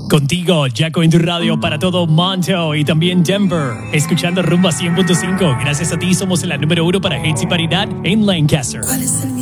Contigo, Jaco en tu radio para todo Monto y también Denver. Escuchando Rumba 100.5. Gracias a ti somos la número 1 para hits y paridad en Lancaster.